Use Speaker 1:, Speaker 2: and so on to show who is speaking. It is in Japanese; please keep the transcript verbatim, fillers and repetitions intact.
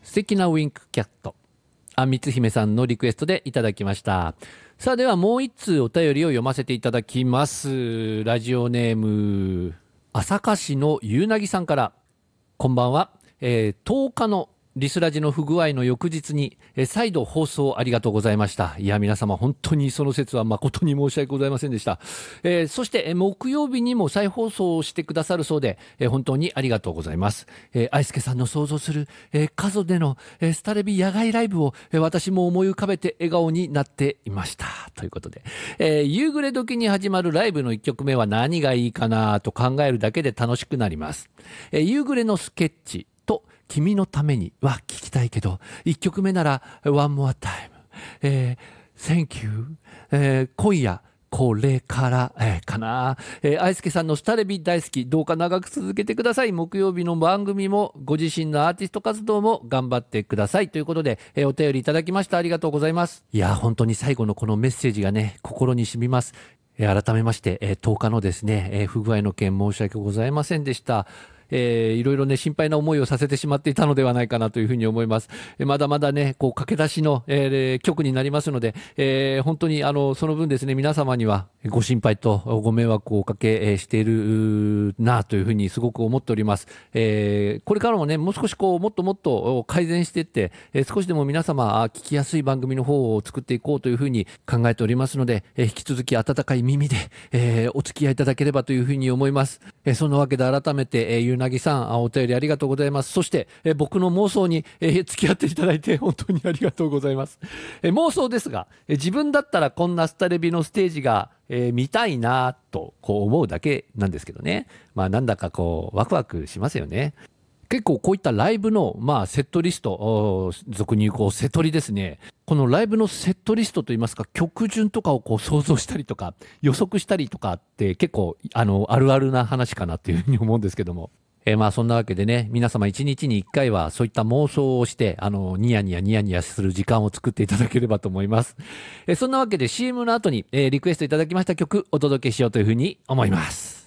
Speaker 1: 素敵なウィンクキャット。あんみつ姫さんのリクエストでいただきました。さあではもう一通お便りを読ませていただきます。ラジオネーム朝霞市のゆうなぎさんから。こんばんは、えー、とおかのリスラジの不具合の翌日に、えー、再度放送ありがとうございました。いや皆様本当にその説は誠に申し訳ございませんでした。えー、そして、えー、木曜日にも再放送をしてくださるそうで、えー、本当にありがとうございます。えー、愛介さんの想像する、えー、過疎での、えー、スタレビ野外ライブを、えー、私も思い浮かべて笑顔になっていましたということで、えー、夕暮れ時に始まるライブのいっきょくめは何がいいかなと考えるだけで楽しくなります。えー、夕暮れのスケッチと君のためには聞きたいけど、いっきょくめなら One More Time、えー、Thank you、えー、今夜これから、えー、かな、えー、愛介さんのスタレビ大好き、どうか長く続けてください。木曜日の番組もご自身のアーティスト活動も頑張ってくださいということで、えー、お便りいただきました。ありがとうございます。いや本当に最後のこのメッセージがね心に染みます。えー、改めまして、えー、とおかのですね、えー、不具合の件申し訳ございませんでした。えー、いろいろね心配な思いをさせてしまっていたのではないかなというふうに思います。えー、まだまだねこう駆け出しの、えー、曲になりますので、えー、本当にあのその分ですね皆様にはご心配とご迷惑をおかけしているなというふうにすごく思っております。えー、これからもねもう少しこうもっともっと改善していって、えー、少しでも皆様聞きやすい番組の方を作っていこうというふうに考えておりますので、えー、引き続き温かい耳で、えー、お付き合いいただければというふうに思います。えー、そんなわけで改めて、えー、ゆうなぎさんお便りありがとうございます。そして、えー、僕の妄想に、えー、付き合っていただいて本当にありがとうございます。えー、妄想ですが、えー、自分だったらこんなスタレビのステージがえー、見たいなとこう思うだけなんですけどね。まあなんだかこうワクワクしますよね。結構こういったライブの、まあ、セットリスト、俗に言うこうセトリですね。このライブのセットリストといいますか曲順とかをこう想像したりとか予測したりとかって結構あのあるあるな話かなっていうふうに思うんですけども。えー、まあそんなわけでね皆様一日に一回はそういった妄想をしてあのニヤニヤニヤニヤする時間を作っていただければと思います。えー、そんなわけで シーエム の後に、えー、リクエストいただきました曲お届けしようというふうに思います。